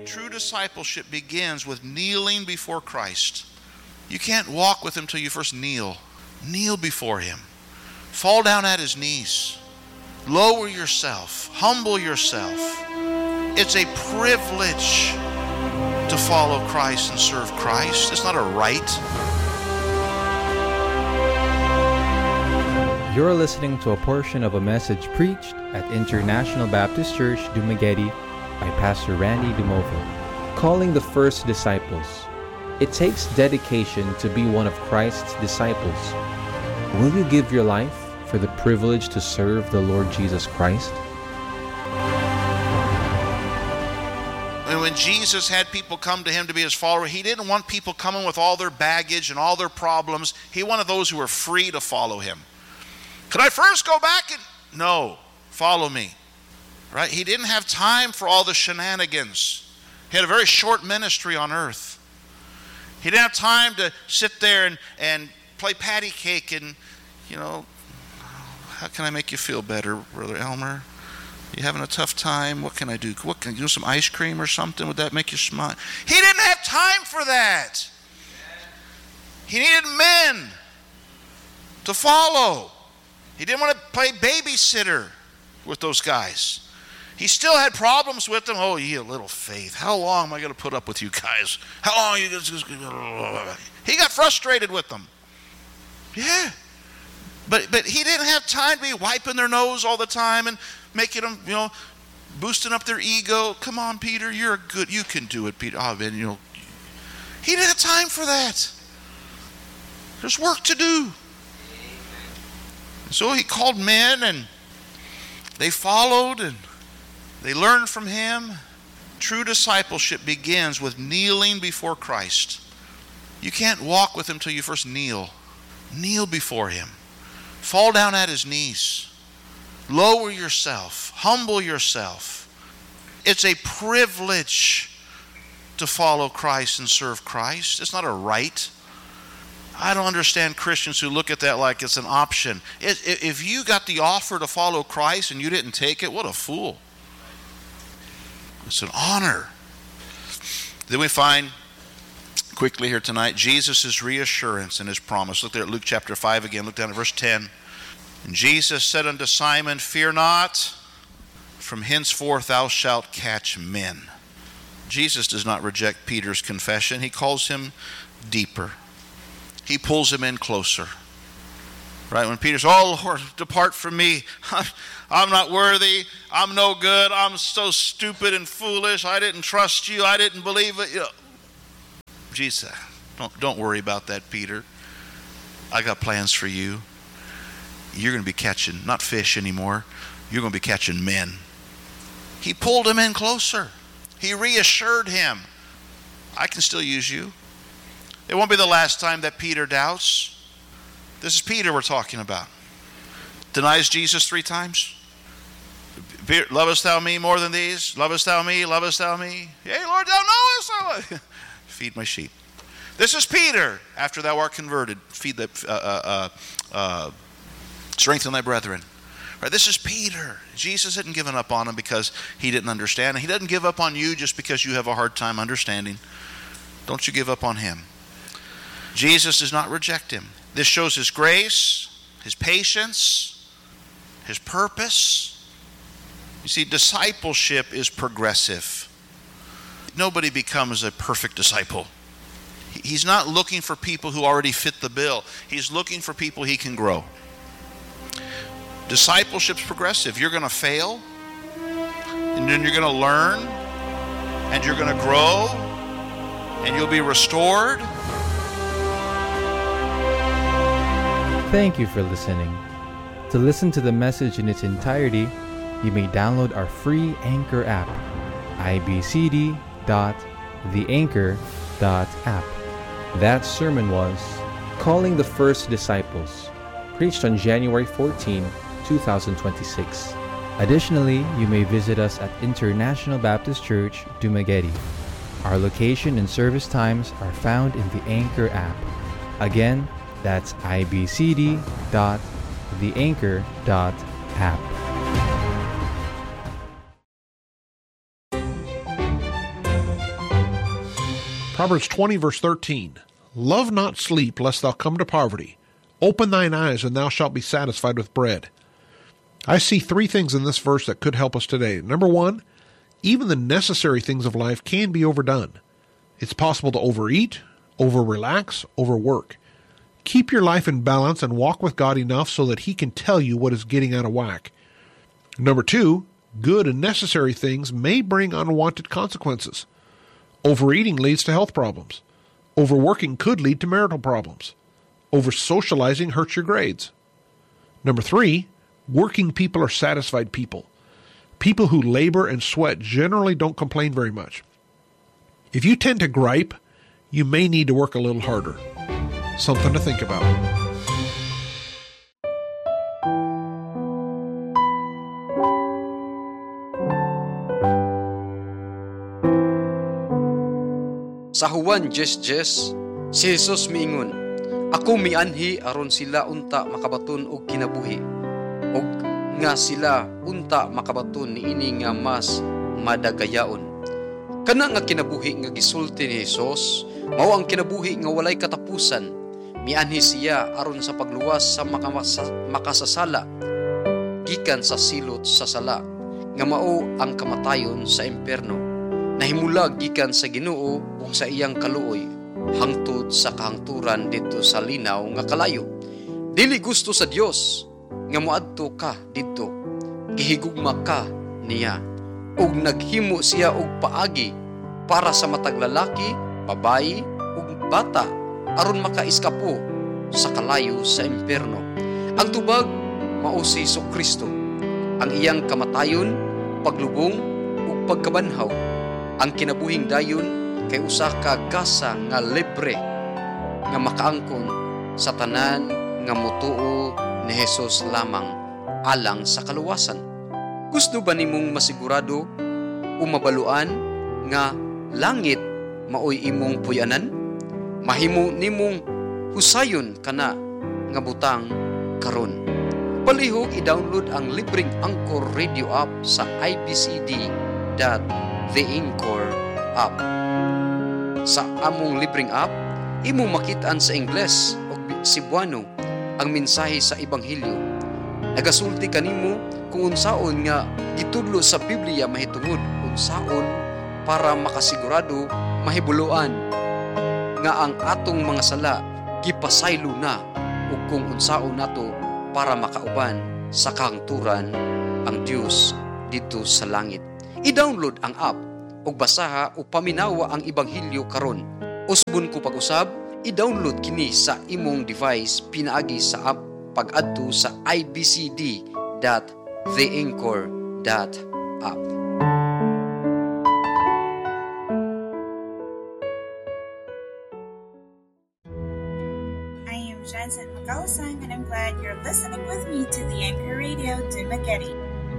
True discipleship begins with kneeling before Christ. You can't walk with him till you first kneel. Kneel before him. Fall down at his knees. Lower yourself. Humble yourself. It's a privilege to follow Christ and serve Christ. It's not a right. You're listening to a portion of a message preached at International Baptist Church, Dumaguete by Pastor Randy Dumovo. Calling the first disciples. It takes dedication to be one of Christ's disciples. Will you give your life for the privilege to serve the Lord Jesus Christ? And when Jesus had people come to him to be his follower, he didn't want people coming with all their baggage and all their problems. He wanted those who were free to follow him. Could I first go back and... No, follow me. Right? He didn't have time for all the shenanigans. He had a very short ministry on earth. He didn't have time to sit there and play patty cake and, how can I make you feel better, Brother Elmer? You having a tough time? What can I do? What can you do? Some ice cream or something? Would that make you smile? He didn't have time for that. He needed men to follow. He didn't want to play babysitter with those guys. He still had problems with them. Oh, you little faith. How long am I going to put up with you guys? How long are you going to... He got frustrated with them. Yeah. But he didn't have time to be wiping their nose all the time and making them, boosting up their ego. Come on, Peter, you can do it, Peter. Oh, man, he didn't have time for that. There's work to do. So he called men, and they followed, and they learned from him. True discipleship begins with kneeling before Christ. You can't walk with him till you first kneel. Kneel before him. Fall down at his knees. Lower yourself. Humble yourself. It's a privilege to follow Christ and serve Christ. It's not a right. I don't understand Christians who look at that like it's an option. If you got the offer to follow Christ and you didn't take it, what a fool. It's an honor. Then we find quickly here tonight Jesus' reassurance and his promise. Look there at Luke chapter 5 again. Look down at verse 10. And Jesus said unto Simon, Fear not, from henceforth thou shalt catch men. Jesus does not reject Peter's confession. He calls him deeper. He pulls him in closer. Right? When Peter says, Oh Lord, depart from me. I'm not worthy. I'm no good. I'm so stupid and foolish. I didn't trust you. I didn't believe it. Jesus, don't worry about that, Peter. I got plans for you. You're going to be catching, not fish anymore. You're going to be catching men. He pulled him in closer. He reassured him. I can still use you. It won't be the last time that Peter doubts. This is Peter we're talking about. Denies Jesus 3 times. Lovest thou me more than these? Lovest thou me? Lovest thou me? Yea, Lord, thou knowest. Feed my sheep. This is Peter. After thou art converted, feed strengthen thy brethren. Right, this is Peter. Jesus hadn't given up on him because he didn't understand. And he doesn't give up on you just because you have a hard time understanding. Don't you give up on him. Jesus does not reject him. This shows his grace, his patience, his purpose. You see, discipleship is progressive. Nobody becomes a perfect disciple. He's not looking for people who already fit the bill. He's looking for people he can grow. Discipleship's progressive. You're going to fail, and then you're going to learn, and you're going to grow, and you'll be restored. Thank you for listening. To listen to the message in its entirety, you may download our free Anchor app, ibcd.theanchor.app. That sermon was Calling the First Disciples, preached on January 14, 2026. Additionally, you may visit us at International Baptist Church, Dumaguete. Our location and service times are found in the Anchor app. Again, that's ibcd.theanchor.app. Proverbs 20, verse 13. Love not sleep, lest thou come to poverty. Open thine eyes, and thou shalt be satisfied with bread. I see three things in this verse that could help us today. Number one, even the necessary things of life can be overdone. It's possible to overeat, over-relax, overwork. Keep your life in balance and walk with God enough so that He can tell you what is getting out of whack. Number two, good and necessary things may bring unwanted consequences. Overeating leads to health problems. Overworking could lead to marital problems. Over-socializing hurts your grades. Number three, working people are satisfied people. People who labor and sweat generally don't complain very much. If you tend to gripe, you may need to work a little harder. Something to think about. Sa Juan 10:10, si Jesus miingon, ako mianhi aron sila unta makabaton og kinabuhi, og nga sila unta makabaton niini nga mas madagayaon. Kana nga kinabuhi nga gisulti ni Jesus, mao ang kinabuhi nga walay katapusan. Mianhi siya aron sa pagluwas sa makasasala gikan sa silot sa sala, nga mao ang kamatayon sa impierno. Nahimulag gikan sa Ginoo ug sa iyang kaluoy hangtod sa kahangturan dito sa linaw nga kalayo. Dili gusto sa Dios nga moadto ka dito. Gihigugma ka niya ug naghimo siya og paagi para sa matag lalaki, babayi ug bata aron makaiskapo sa kalayo sa impierno. Ang tubag mao si Kristo. Ang iyang kamatayon, paglubong ug pagkabanhaw. Ang kinabuhing dayon kay usa ka gasa nga libre nga makaangkon sa tanan nga motuo ni Jesus lamang alang sa kaluwasan. Gusto ba nimong masigurado o mabaluan nga langit maoy imong puyanan? Mahimo nimong husayon kana nga butang karon. Palihog i-download ang libreng Anchor Radio app sa ibcd.The Anchor app. Sa among libreng app, imong makitaan sa Ingles o Cebuano ang mensahe sa Ebanghelyo. Nagasulti kanimo kung unsaon nga gitudlo sa Biblia mahitungod unsaon para makasigurado mahibuluan nga ang atong mga sala gipasaylo na ug kung unsaon nato para makauban sa kahangturan ang Dios dito sa langit. I-download ang app ug basaha o paminawa ang Ebanghelyo karon. Usbon ko pag-usab, i-download kini sa imong device pinaagi sa app pag-adto sa ibcd.theanchor.app. I am Jensen Magalasang and I'm glad you're listening with me to the Anchor Radio Dumaguete.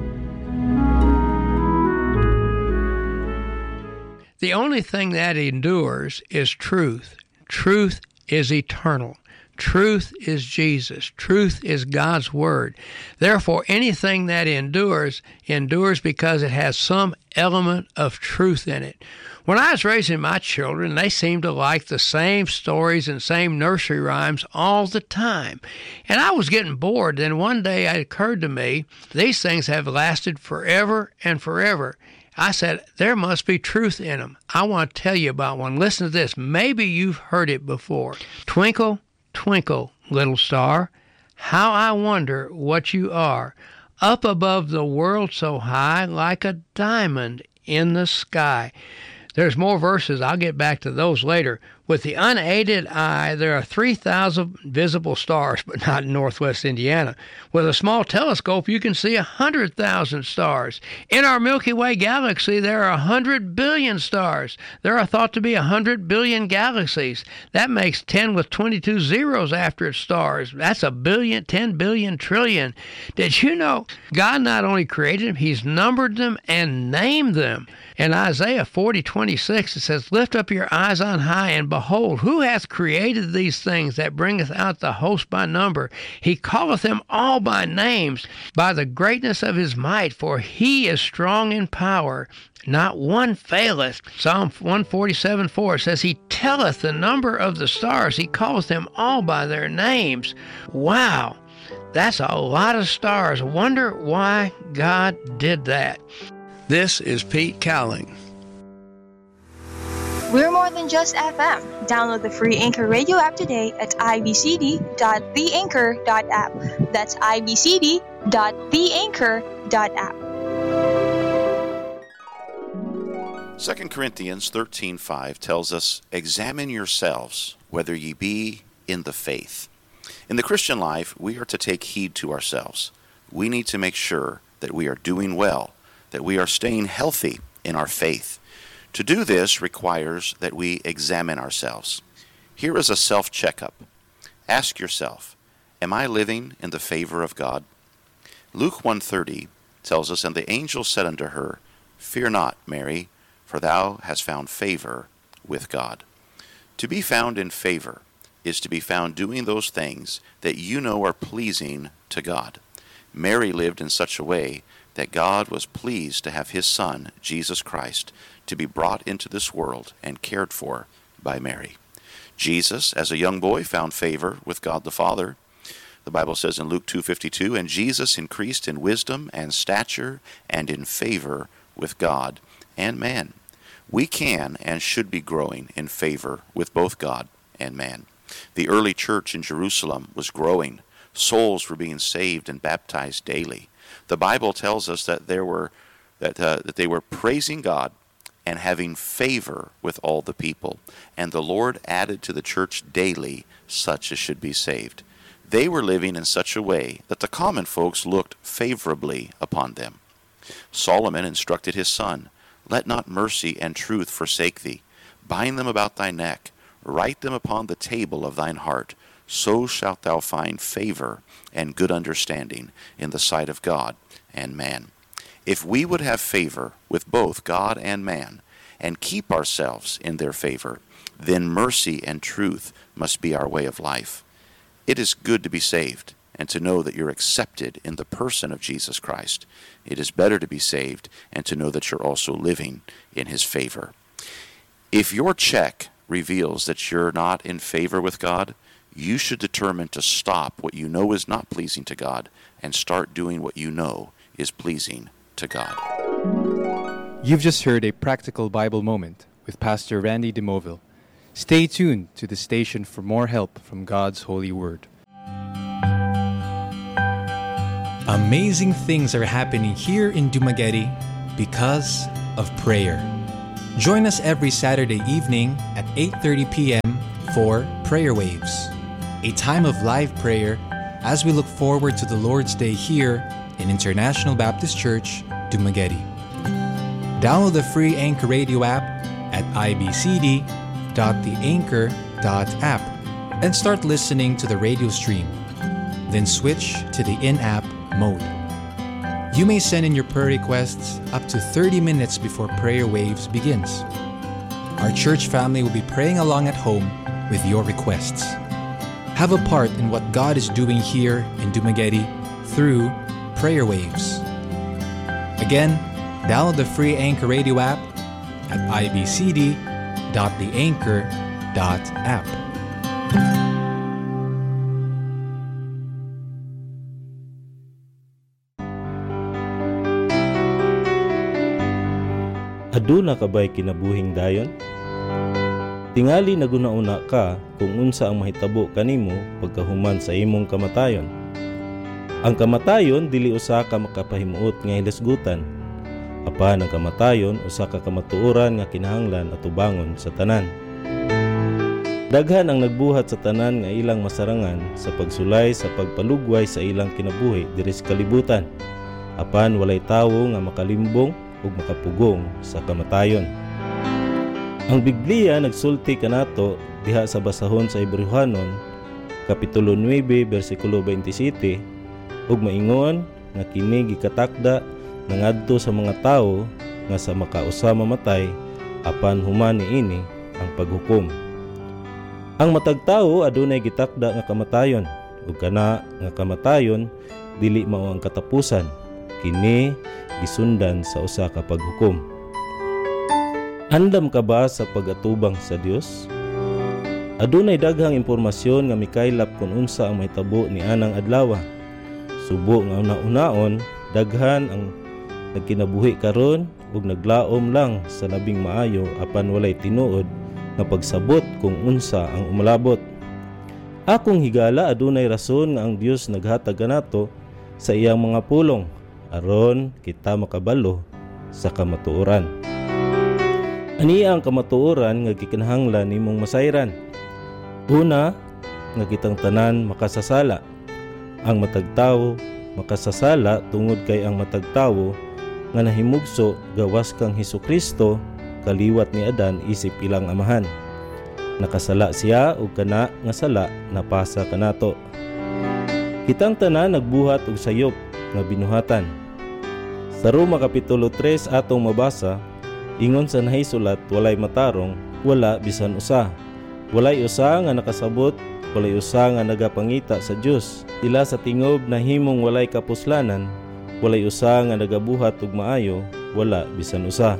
The only thing that endures is truth. Truth is eternal. Truth is Jesus. Truth is God's Word. Therefore, anything that endures because it has some element of truth in it. When I was raising my children, they seemed to like the same stories and same nursery rhymes all the time. And I was getting bored. Then one day it occurred to me, these things have lasted forever and forever. I said, there must be truth in them. I want to tell you about one. Listen to this. Maybe you've heard it before. Twinkle, twinkle, little star, how I wonder what you are, up above the world so high, like a diamond in the sky. There's more verses. I'll get back to those later. With the unaided eye, there are 3,000 visible stars, but not in northwest Indiana. With a small telescope, you can see 100,000 stars. In our Milky Way galaxy, there are 100 billion stars. There are thought to be 100 billion galaxies. That makes 10 with 22 zeros after its stars. That's a billion, 10 billion trillion. Did you know God not only created them, He's numbered them and named them? In Isaiah 40:26, it says, lift up your eyes on high and behold, who hath created these things that bringeth out the host by number? He calleth them all by names, by the greatness of his might, for he is strong in power. Not one faileth. Psalm 147:4 says, He telleth the number of the stars. He calleth them all by their names. Wow, that's a lot of stars. Wonder why God did that. This is Pete Cowling. We're more than just FM. Download the free Anchor Radio app today at ibcd.theanchor.app. That's ibcd.theanchor.app. 2 Corinthians 13:5 tells us, Examine yourselves, whether ye be in the faith. In the Christian life, we are to take heed to ourselves. We need to make sure that we are doing well, that we are staying healthy in our faith. To do this requires that we examine ourselves. Here is a self-checkup. Ask yourself, am I living in the favor of God? Luke 1:30 tells us, And the angel said unto her, Fear not, Mary, for thou hast found favor with God. To be found in favor is to be found doing those things that you know are pleasing to God. Mary lived in such a way that God was pleased to have his Son, Jesus Christ, to be brought into this world and cared for by Mary. Jesus, as a young boy, found favor with God the Father. The Bible says in Luke 2:52, And Jesus increased in wisdom and stature and in favor with God and man. We can and should be growing in favor with both God and man. The early church in Jerusalem was growing. Souls were being saved and baptized daily. The Bible tells us that they were praising God and having favor with all the people. And the Lord added to the church daily such as should be saved. They were living in such a way that the common folks looked favorably upon them. Solomon instructed his son, Let not mercy and truth forsake thee. Bind them about thy neck. Write them upon the table of thine heart. So shalt thou find favor and good understanding in the sight of God and man. If we would have favor with both God and man, and keep ourselves in their favor, then mercy and truth must be our way of life. It is good to be saved and to know that you're accepted in the person of Jesus Christ. It is better to be saved and to know that you're also living in his favor. If your check reveals that you're not in favor with God, you should determine to stop what you know is not pleasing to God and start doing what you know is pleasing to God. You've just heard a practical Bible moment with Pastor Randy DeMoville. Stay tuned to the station for more help from God's holy word. Amazing things are happening here in Dumaguete because of prayer. Join us every Saturday evening at 8:30 p.m. for Prayer Waves, a time of live prayer as we look forward to the Lord's Day here in International Baptist Church, Dumaguete. Download the free Anchor Radio app at ibcd.theanchor.app and start listening to the radio stream. Then switch to the in-app mode. You may send in your prayer requests up to 30 minutes before Prayer Waves begins. Our church family will be praying along at home with your requests. Have a part in what God is doing here in Dumaguete through Prayer Waves. Again, download the free Anchor Radio app at ibcd.theanchor.app. Aduna ka ba'y kinabuhing dayon? Tingali naguna-una ka kung unsa ang mahitabo kanimo pagkahuman sa imong kamatayon. Ang kamatayon dili usa ka makapahimuot nga hilasgutan. Apan ang kamatayon usa ka kamatuoran nga kinahanglan atubangon sa tanan. Daghan ang nagbuhat sa tanan nga ilang masarangan sa pagsulay sa pagpalugway sa ilang kinabuhi diri sa kalibutan. Apan walay tawo nga makalimbong ug makapugong sa kamatayon. Ang Biblia nagsulti kanato diha sa basahon sa Hebrehanon kapitulo 9 bersikulo 27 ug maingon nga kini gikatakda nangadto sa mga tawo nga sa makausa mamatay apan human niini ang paghukom. Ang matag tawo adunay gitakda nga kamatayon, ug kana nga kamatayon dili mao ang katapusan. Kini gisundan sa usa ka paghukom. Andam ka ba sa pag-atubang sa Dios? Adunay daghang impormasyon nga mikaylap kung unsa ang mahitabo ni anang adlaw. Subo nga una-unaon, daghan ang nagkinabuhi karon ug naglaom lang sa labing maayo apan walay tinuod nga pagsabot kung unsa ang umalabot. Akong higala adunay rason nga ang Dios naghatag kanato sa iyang mga pulong aron kita makabalo sa kamatuoran. Aniya ang kamatuoran nga gikinahanglan nimong masayran. Una, nga kitang tanan makasasala. Ang matagtawo makasasala tungod kay ang matagtawo nga nahimugso gawas kang Hesukristo kaliwat ni Adan isip ilang amahan. Nakasala siya ug kana nga sala napasa kanato. Kitang tanan nagbuhat og sayop nga binuhatan. Sa Roma kapitulo 3 atong mabasa, ingon sa nahisulat walay matarong, wala bisan usa. Walay usa nga nakasabot, walay usa nga nagapangita sa Dios. Ila sa tingob na himong walay kapuslanan, walay usa nga nagabuhat og maayo, wala bisan usa.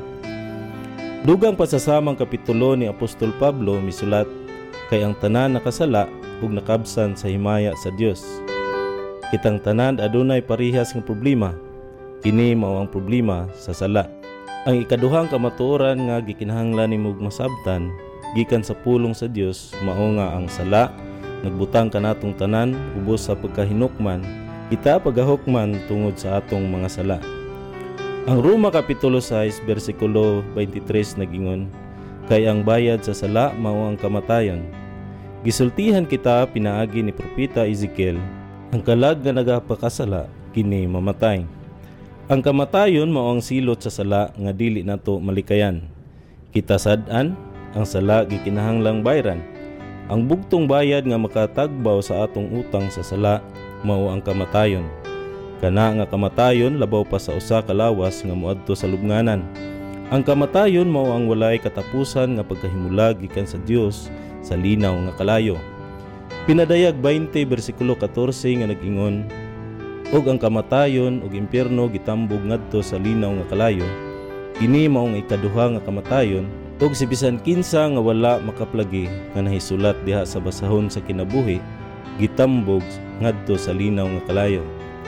Dugang pasasamang kapitulo ni Apostol Pablo misulat, kay ang tanan nakasala ug nakabsan sa himaya sa Dios. Kitang tanan adunay parehas nga problema. Kini mao ang problema sa sala. Ang ikaduhang kamatuoran nga gikinahanglan nimong masabtan gikan sa pulong sa Dios mao nga ang sala nagbutang kanatong tanan ubos sa pagkahinukman, kita pagahukman tungod sa atong mga sala. Ang Roma kapitulo 6 bersikulo 23 nagingon, kay ang bayad sa sala mao ang kamatayon. Gisultihan kita pinaagi ni propeta Ezekiel, ang kalag nga nagapakasala kini mamatay. Ang kamatayon mao ang silot sa sala nga dili nato malikayan. Kita sad-an ang sala gikinahanglang bayran. Ang bugtong bayad nga makatagbaw sa atong utang sa sala mao ang kamatayon. Kana nga kamatayon labaw pa sa usa ka lawas nga moadto sa lubnganan. Ang kamatayon mao ang walay katapusan nga pagkahimulag gikan sa Dios sa linaw nga kalayo. Pinadayag 20 bersikulo 14 nga nag-ingon, og ang kamatayon ug impierno gitambog ngadto sa linaw nga kalayo. Kini mao ang ikaduha nga kamatayon, ug si bisan kinsa nga wala makaplagi nga nahisulat diha sa basahon sa kinabuhi gitambog ngadto sa linaw nga kalayo.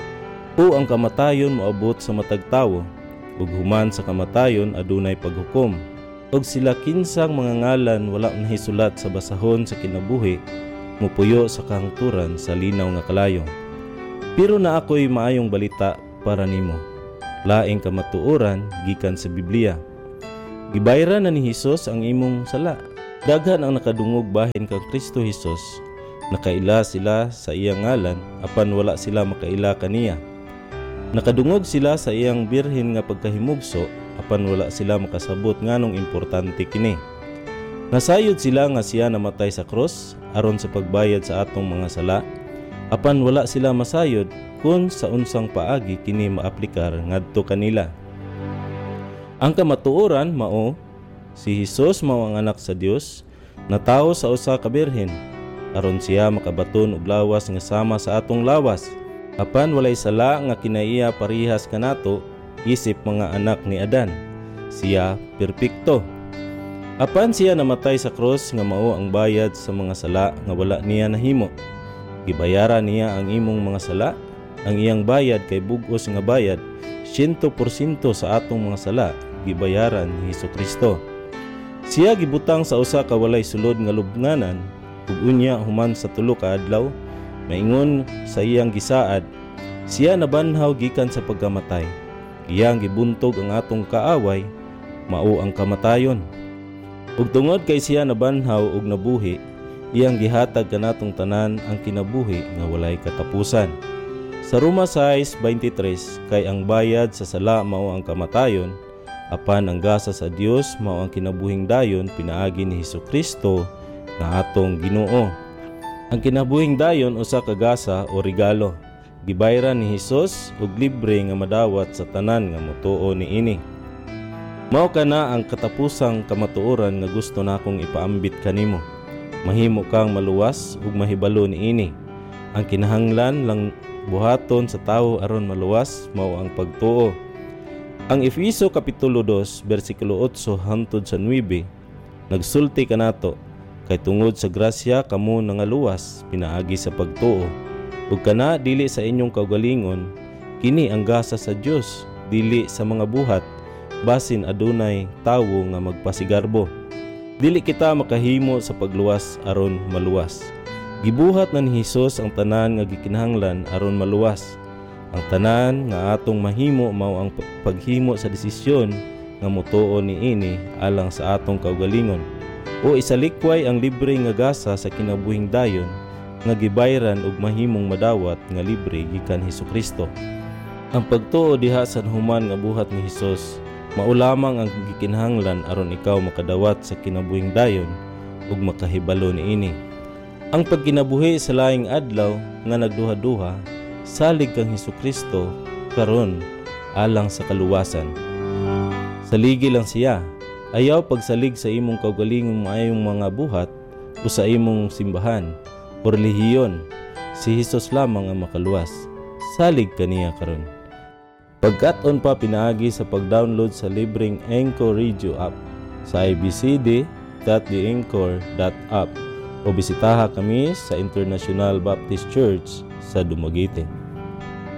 O ang kamatayon moabot sa matag tawo, ug human sa kamatayon adunay paghukom. Og sila kinsang mga ngalan wala nahisulat sa basahon sa kinabuhi, mupuyo sa kahangturan sa linaw nga kalayo. Pero na ako'y maayong balita para nimo. Laing kamatuoran gikan sa Biblia. Gibayran na ni Hesus ang imong sala. Daghan ang nakadungog bahin kang Kristo Hesus. Nakaila sila sa iyang ngalan apan wala sila makaila kaniya. Nakadungog sila sa iyang birhen nga pagkahimugso apan wala sila makasabot nganong importante kini. Nasayod sila nga siya namatay sa krus aron sa pagbayad sa atong mga sala apan wala sila masayod kung sa unsang paagi kini maaplikar ngadto kanila. Ang kamatuoran mao si Hesus mao ang anak sa Dios na tawo sa usa ka birhen aron siya makabaton og lawas nga sama sa atong lawas. Apan walay sala nga kinaiya parihas kanato isip mga anak ni Adan. Siya perpekto. Apan siya namatay sa krus nga mao ang bayad sa mga sala nga wala niya nahimo. Gibayaran niya ang imong mga sala. Ang iyang bayad kay bug-os nga bayad 100% sa atong mga sala gibayaran ni Hesukristo. Siya gibutang sa usa ka walay sulod nga lubnganan ug unya human sa tulo ka adlaw maingon sa iyang gisaad, siya nabanhaw gikan sa pagkamatay. Iyang gibuntog ang atong kaaway, mao ang kamatayon. Ug tungod kay siya nabanhaw ug nabuhi, iyang gihatag kanatong tanan ang kinabuhi nga walay katapusan. Sa Roma 6:23, kay ang bayad sa sala mao ang kamatayon, apan ang gasa sa Dios mao ang kinabuhing dayon pinaagi ni Hesukristo nga atong Ginoo. Ang kinabuhing dayon usa ka gasa o regalo. Gibayran ni Hesus og libre nga madawat sa tanan nga motuo niini. Mao kana ang katapusang kamatuoran nga gusto nakong ipaambit kanimo. Mahimo kang maluwas ug mahibalo niini. Ang kinahanglan lang buhaton sa tawo aron maluwas mao ang pagtuo. Ang Efeso kapitulo 2 bersikulo 8 hangtod sa 9 nagsulti kanato kay tungod sa grasya kamo nangaluwas pinaagi sa pagtuo. Ug kana dili sa inyong kaugalingon, kini ang gasa sa Dios, dili sa mga buhat, basin adunay tawo nga magpasigarbo. Dili kita makahimo sa pagluwas aron maluwas. Gibuhat na ni Hesus ang tanan nga gikinahanglan aron maluwas. Ang tanan nga atong mahimo mao ang paghimo sa desisyon nga motuo niini alang sa atong kaugalingon. O isalikway ang libre nga gasa sa kinabuhing dayon nga gibayran ug mahimong madawat nga libre gikan Hesukristo. Ang pagtuo diha sa human nga buhat ni Hesus mao lamang ang gikinahanglan aron ikaw makadawat sa kinabuhing dayon ug makahibalo niini. Ang pagkinabuhi sa laing adlaw nga nagduha-duha, salig kang Hesukristo karon alang sa kaluwasan. Saligi lang siya. Ayaw pagsalig sa imong kaugalingong maayong mga buhat o sa imong simbahan o relihiyon. Si Hesus lamang ang makaluwas. Salig kaniya karon. Pagkat-on pa pinaagi sa pag-download sa libreng Anchor Radio app sa abcd.theanchor.app o bisitaha kami sa International Baptist Church sa Dumaguete.